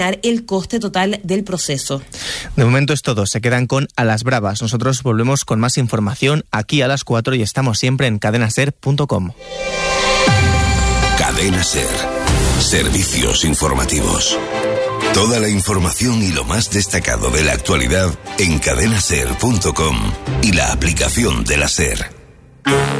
el coste total del proceso. De momento es todo, se quedan con A las Bravas. Nosotros volvemos con más información aquí a las 4 y estamos siempre en cadenaser.com. Cadena Ser. Servicios informativos. Toda la información y lo más destacado de la actualidad en cadenaser.com y la aplicación de la SER.